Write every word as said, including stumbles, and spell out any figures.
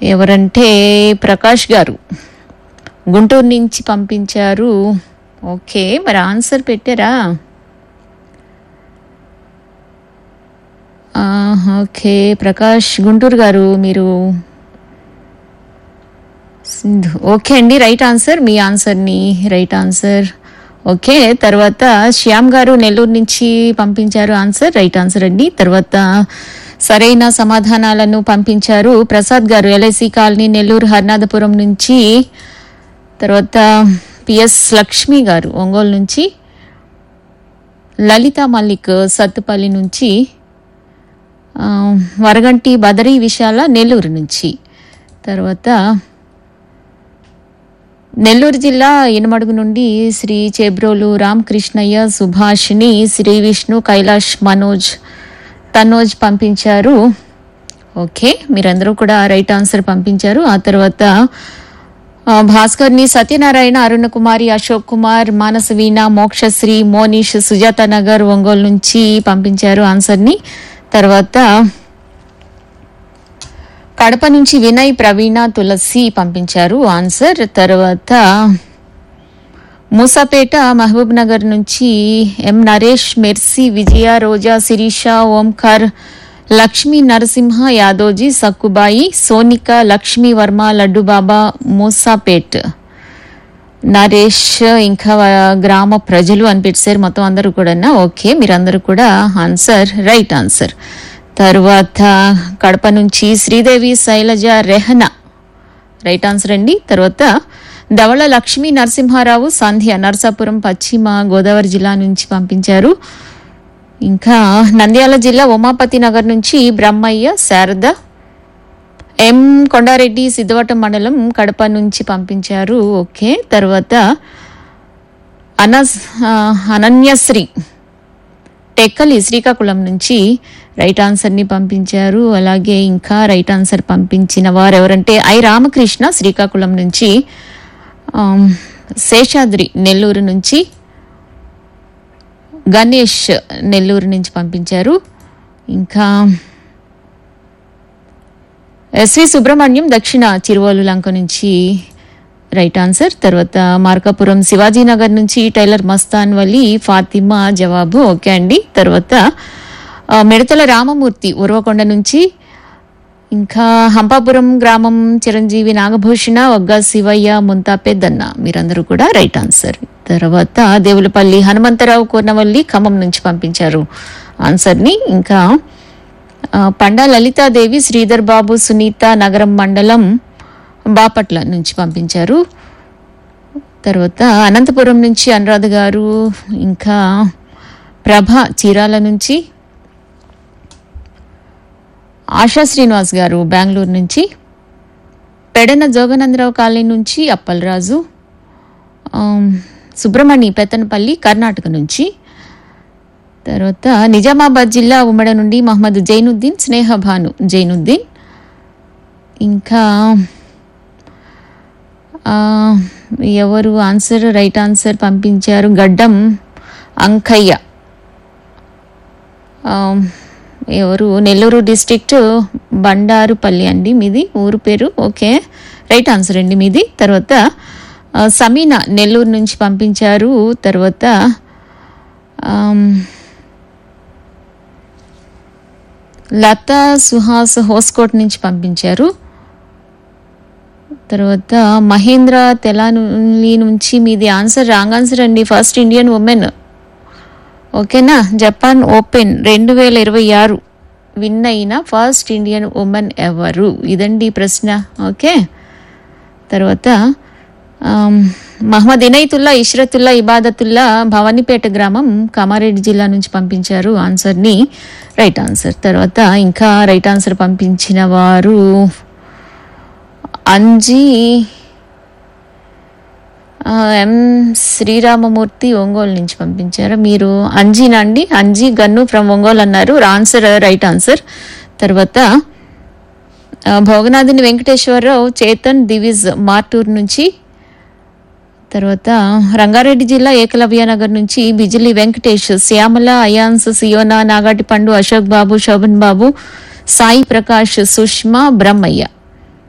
ఎవరంటే ప్రకాష్ గారు గుంటూరు నుంచి పంపించారు. ఓకే, మరి ఆన్సర్ పెట్టారా? ఓకే ప్రకాష్ గుంటూరు గారు మీరు సింధు. ఓకే అండి, రైట్ ఆన్సర్. మీ ఆన్సర్ని రైట్ ఆన్సర్. ఓకే, తర్వాత శ్యామ్ గారు నెల్లూరు నుంచి పంపించారు ఆన్సర్, రైట్ ఆన్సర్ అండి. తర్వాత సరైన సమాధానాలను పంపించారు ప్రసాద్ గారు ఎల్ఐసి కాలనీ నెల్లూరు హర్నాథపురం నుంచి. తర్వాత పిఎస్ లక్ష్మి గారు ఒంగోలు నుంచి. లలిత మల్లిక్ సత్తుపల్లి నుంచి. వరగంటి బదరీ విశాల నెల్లూరు నుంచి. తర్వాత నెల్లూరు జిల్లా ఇనమడుగు నుండి శ్రీ చేబ్రోలు రామకృష్ణయ్య, సుభాషిణి, శ్రీ విష్ణు, కైలాష్, మనోజ్, తనోజ్ పంపించారు. ఓకే, మీరందరూ కూడా రైట్ ఆన్సర్ పంపించారు. ఆ తర్వాత భాస్కర్ని, సత్యనారాయణ, అరుణ కుమారి, అశోక్ కుమార్, మానసవీణ, మోక్షశ్రీ, మోనిష్, సుజాత నగర్ ఒంగోలు నుంచి పంపించారు ఆన్సర్ని. తర్వాత కడప నుంచి వినయ్, ప్రవీణ, తులసి పంపించారు ఆన్సర్. తర్వాత మూసాపేట మహబూబ్ నగర్ నుంచి ఎం నరేష్, మెర్సీ, విజయ, రోజా, శిరీష, ఓంకార్, లక్ష్మీ నరసింహ, యాదోజీ, సక్కుబాయి, సోనిక, లక్ష్మీ వర్మ, లడ్డుబాబా, మూసాపేట్, నరేష్, ఇంకా గ్రామ ప్రజలు అని పెట్టారు మొత్తం అందరూ కూడా. ఓకే, మీరందరూ కూడా ఆన్సర్ రైట్ ఆన్సర్. తర్వాత కడప నుంచి శ్రీదేవి, శైలజ, రెహనా రైట్ ఆన్సర్ అండి. తర్వాత ధవళ లక్ష్మీ నరసింహారావు, సంధ్య, నర్సాపురం పశ్చిమ గోదావరి జిల్లా నుంచి పంపించారు. ఇంకా నంద్యాల జిల్లా ఉమాపతి నగర్ నుంచి బ్రహ్మయ్య, శారద, ఎం కొండారెడ్డి, సిద్ధవటం మండలం కడప నుంచి పంపించారు. ఓకే, తర్వాత అనస్ అనన్యశ్రీ టెక్కలి శ్రీకాకుళం నుంచి రైట్ ఆన్సర్ని పంపించారు. అలాగే ఇంకా రైట్ ఆన్సర్ పంపించిన వారు ఎవరంటే ఐ రామకృష్ణ శ్రీకాకుళం నుంచి, శేషాద్రి నెల్లూరు నుంచి, గణేష్ నెల్లూరు నుంచి పంపించారు. ఇంకా ఎస్వి సుబ్రహ్మణ్యం దక్షిణ చిరువోలు లంక నుంచి రైట్ ఆన్సర్. తర్వాత మార్కాపురం శివాజీనగర్ నుంచి టైలర్ మస్తాన్ వలి, ఫాతిమా జవాబు ఓకే అండి. తర్వాత మిడతల రామమూర్తి ఉరవకొండ నుంచి, ఇంకా హంపాపురం గ్రామం చిరంజీవి, నాగభూషణ, ఒగ్గా శివయ్య, ముంతా పెద్దన్న మీరందరూ కూడా రైట్ ఆన్సర్. తర్వాత దేవులపల్లి హనుమంతరావు కోర్నవల్లి ఖమ్మం నుంచి పంపించారు ఆన్సర్ని. ఇంకా పండా లలితాదేవి, శ్రీధర్ బాబు, సునీత, నగరం మండలం బాపట్ల నుంచి పంపించారు. తర్వాత అనంతపురం నుంచి అనురాధ గారు, ఇంకా ప్రభ చీరాల నుంచి, ఆశా శ్రీనివాస్ గారు బెంగళూరు నుంచి, పెడన జోగనందరావు కాలనీ నుంచి అప్పలరాజు, సుబ్రహ్మణి పెత్తనపల్లి కర్ణాటక నుంచి. తర్వాత నిజామాబాద్ జిల్లా ఉమ్మడ నుండి మహమ్మద్ జైనుద్దీన్, స్నేహభాను జైనుద్దీన్. ఇంకా ఎవరు ఆన్సర్ రైట్ ఆన్సర్ పంపించారు గడ్డం అంకయ్య, ఎవరు నెల్లూరు డిస్ట్రిక్ట్ బండారుపల్లి అండి మీది ఊరు పేరు. ఓకే, రైట్ ఆన్సర్ అండి మీది. తర్వాత సమీనా నెల్లూరు నుంచి పంపించారు. తర్వాత లతా సుహాస్ హోస్కోట్ నుంచి పంపించారు. తర్వాత మహేంద్ర తెలాలి నుంచి మీది ఆన్సర్ రాంగ్ ఆన్సర్ అండి. ఫస్ట్ ఇండియన్ ఉమెన్ ఓకేనా, జపాన్ ఓపెన్ రెండు వేల ఇరవై ఆరు విన్ అయిన ఫస్ట్ ఇండియన్ ఉమెన్ ఎవరు, ఇదండి ప్రశ్న. ఓకే, తర్వాత మహమ్మద్ ఇనైతుల్లా, ఇష్రతుల్లా, ఇబాదతుల్లా, భవానీపేట గ్రామం కామారెడ్డి జిల్లా నుంచి పంపించారు ఆన్సర్ని రైట్ ఆన్సర్. తర్వాత ఇంకా రైట్ ఆన్సర్ పంపించిన వారు అంజీ ఎం శ్రీరామమూర్తి ఒంగోలు నుంచి పంపించారు. మీరు అంజీనా అండి, అంజీ గన్ను ఫ్రమ్ ఒంగోలు అన్నారు, ఆన్సర్ రైట్ ఆన్సర్. తర్వాత భోగనాథుని వెంకటేశ్వరరావు, చేతన్, దివిజ్ మార్టూర్ నుంచి. తర్వాత రంగారెడ్డి జిల్లా ఏకలవ్య నగర్ నుంచి బిజిలి వెంకటేష్, శ్యామల, అయాన్స్, సియోనా, నాగాటి పండు, అశోక్ బాబు, శోభన్ బాబు, సాయి ప్రకాష్, సుష్మా, బ్రహ్మయ్య